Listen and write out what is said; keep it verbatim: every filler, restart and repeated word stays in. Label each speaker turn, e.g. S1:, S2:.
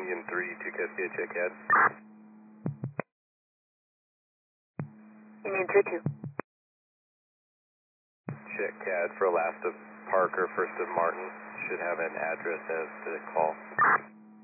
S1: Union three to Cassia, check C A D.
S2: Union three two.
S1: Check C A D for last of Parker, first of Martin. Should have an address as the call.